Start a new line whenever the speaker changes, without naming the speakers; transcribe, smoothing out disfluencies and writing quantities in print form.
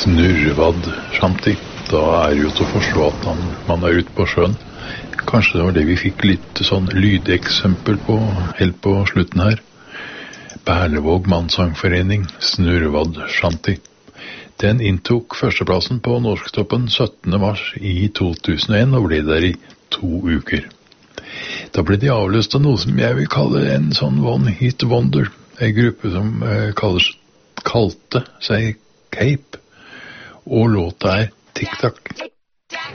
Snurrevad Shanti. Da jo til å forstå at man ute på sjøen. Kanskje det var det vi fikk litt sånn lydeksempel på helt på slutten her. Berlevåg Mannsangforening, Snurrevad Shanti. Den inntok førsteplassen på Norsktoppen 17. mars i 2001 og ble der i 2 uker. Da ble de avløst av noe som jeg vil kalle en sånn one hit wonder. En gruppe som kalte seg Cape, og låta TikTok.